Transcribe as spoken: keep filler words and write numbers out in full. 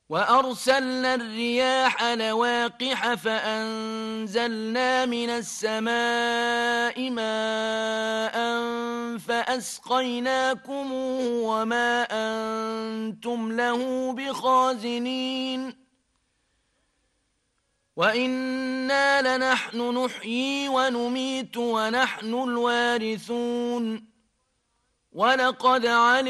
وأرسلنا الرياح لواقح فأنزلنا من السماء ماء فأسقيناكموه وما أنتم له بخازنين وإنا لنحن نحيي ونميت ونحن الوارثون ولقد علمتم